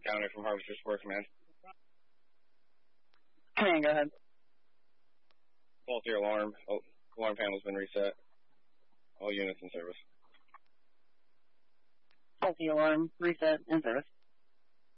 County from Harvester Sports Command. Command, go ahead. Faulty alarm. Oh, alarm panel's been reset. All units in service. Faulty alarm, reset, in service.